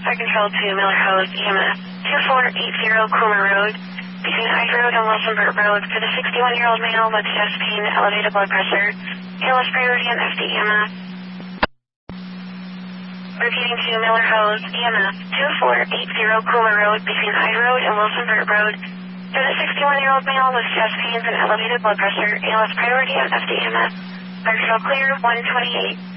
Fire Control to Miller Hose, EMS 2480 Coomer Road, between Hyde Road and Wilsonburg Road, for the 61-year-old male with chest pain, elevated blood pressure, ALS priority on FDEMS. Repeating to Miller Hose, EMS 2480 Coomer Road, between Hyde Road and Wilsonburg Road, for the 61-year-old male with chest pains and elevated blood pressure, ALS priority on FDEMS. Fire Control clear, 128.